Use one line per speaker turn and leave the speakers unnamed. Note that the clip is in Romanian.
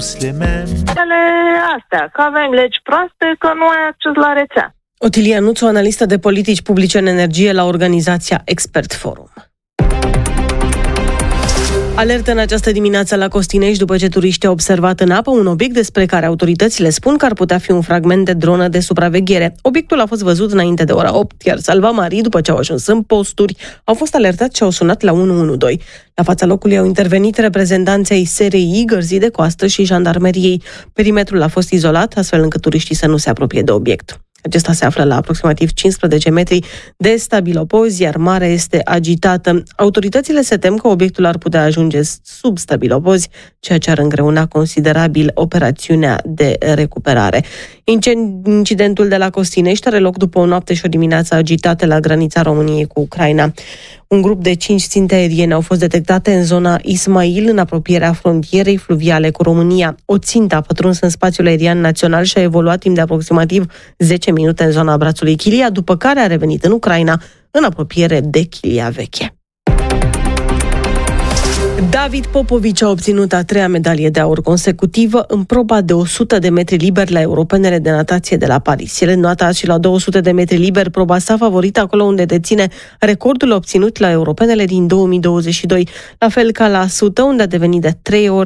Astea, că avem legi proaste, că nu ai acces la rețea.
Otilia Nuțu, analistă de politici publice în energie la organizația Expert Forum. Alertă în această dimineață la Costinești după ce turiștii au observat în apă un obiect despre care autoritățile spun că ar putea fi un fragment de dronă de supraveghere. Obiectul a fost văzut înainte de ora 8, iar salvamarii, după ce au ajuns în posturi, au fost alertați și au sunat la 112. La fața locului au intervenit reprezentanții ai SRI, Gărzii de Coastă și Jandarmeriei. Perimetrul a fost izolat, astfel încât turiștii să nu se apropie de obiect. Acesta se află la aproximativ 15 metri de stabilopozi, iar marea este agitată. Autoritățile se tem că obiectul ar putea ajunge sub stabilopozi, ceea ce ar îngreuna considerabil operațiunea de recuperare. Incidentul de la Costinești are loc după o noapte și o dimineață agitate la granița României cu Ucraina. Un grup de 5 ținte aeriene au fost detectate în zona Ismail, în apropierea frontierei fluviale cu România. O țintă a pătruns în spațiul aerian național și a evoluat timp de aproximativ 10 minute în zona brațului Chilia, după care a revenit în Ucraina, în apropiere de Chilia Veche. David Popovici a obținut a 3-a medalie de aur consecutivă în proba de 100 de metri liber la Europenele de natație de la Paris. El înnotat și la 200 de metri liber, proba sa favorită, acolo unde deține recordul obținut la Europenele din 2022, la fel ca la 100, unde a devenit de 3 ori